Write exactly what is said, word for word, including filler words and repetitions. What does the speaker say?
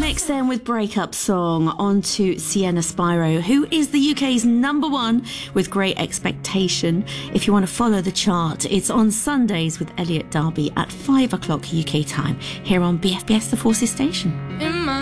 Next then with Breakup Song, on to Sienna Spyro, who is the U K's number one with Great Expectation. If you want to follow the chart, it's on Sundays with Elliot Darby at five o'clock U K time here on B F B S The Forces Station.